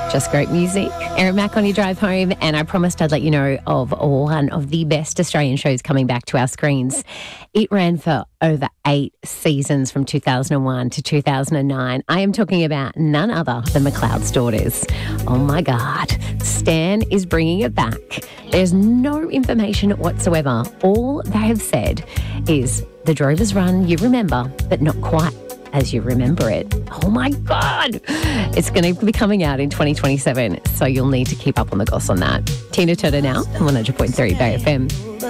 Just great music. Erin Mack on your drive home, and I promised I'd let you know of one of the best Australian shows coming back to our screens. It ran for over 8 seasons from 2001 to 2009. I am talking about none other than McLeod's Daughters. Oh my God. Stan is bringing it back. There's no information whatsoever. All they have said is the Drovers run you remember, but not quite as you remember it. Oh my God. It's going to be coming out in 2027, so you'll need to keep up on the goss on that. Tina Turner now on 100.3 Bay FM.